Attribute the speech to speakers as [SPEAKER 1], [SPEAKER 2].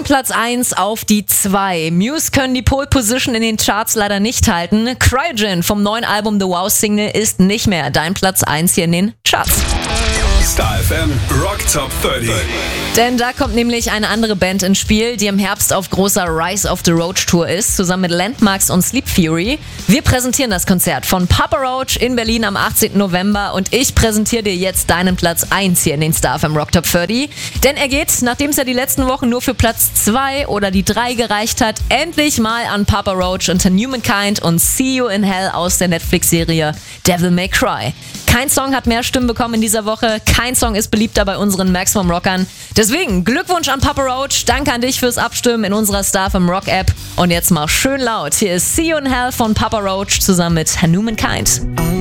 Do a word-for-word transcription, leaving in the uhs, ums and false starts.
[SPEAKER 1] Platz eins auf die zwei. Muse können die Pole Position in den Charts leider nicht halten. Cryogen vom neuen Album The Wow Single ist nicht mehr dein Platz eins hier in den Charts.
[SPEAKER 2] Star F M Rock Top dreißig.
[SPEAKER 1] Denn da kommt nämlich eine andere Band ins Spiel, die im Herbst auf großer Rise of the Roach Tour ist, zusammen mit Landmarks und Sleep Fury. Wir präsentieren das Konzert von Papa Roach in Berlin am achtzehnten November und ich präsentiere dir jetzt deinen Platz eins hier in den Star F M Rock Top dreißig. Denn er geht, nachdem es ja die letzten Wochen nur für Platz zwei oder die drei gereicht hat, endlich mal an Papa Roach unter Humankind und See You in Hell aus der Netflix-Serie Devil May Cry. Kein Song hat mehr Stimmen bekommen in dieser Woche, kein Song ist beliebter bei unseren Maximum Rockern. Deswegen Glückwunsch an Papa Roach, danke an dich fürs Abstimmen in unserer Star F M Rock App. Und jetzt mal schön laut, hier ist See You in Hell von Papa Roach zusammen mit Humankind.